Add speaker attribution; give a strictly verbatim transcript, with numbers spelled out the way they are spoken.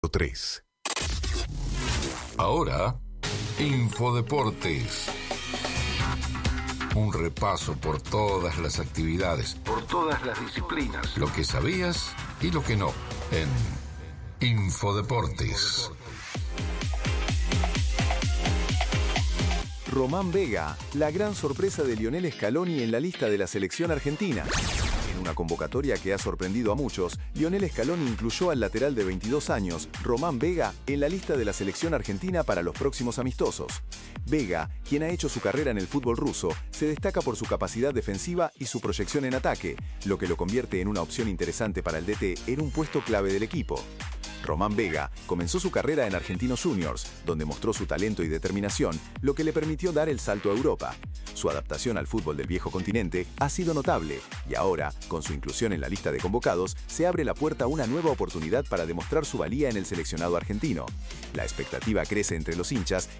Speaker 1: tres.
Speaker 2: Ahora, Infodeportes. Un repaso por todas las actividades, por todas las disciplinas, lo que sabías y lo que no, en Infodeportes.
Speaker 3: Román Vega, la gran sorpresa de Lionel Scaloni en la lista de la selección argentina. En una convocatoria que ha sorprendido a muchos, Lionel Scaloni incluyó al lateral de veintidós años, Román Vega, en la lista de la selección argentina para los próximos amistosos. Vega, quien ha hecho su carrera en el fútbol ruso, se destaca por su capacidad defensiva y su proyección en ataque, lo que lo convierte en una opción interesante para el D T en un puesto clave del equipo. Román Vega comenzó su carrera en Argentinos Juniors, donde mostró su talento y determinación, lo que le permitió dar el salto a Europa. Su adaptación al fútbol del viejo continente ha sido notable, y ahora, con su inclusión en la lista de convocados, se abre la puerta a una nueva oportunidad para demostrar su valía en el seleccionado argentino. La expectativa crece entre los hinchas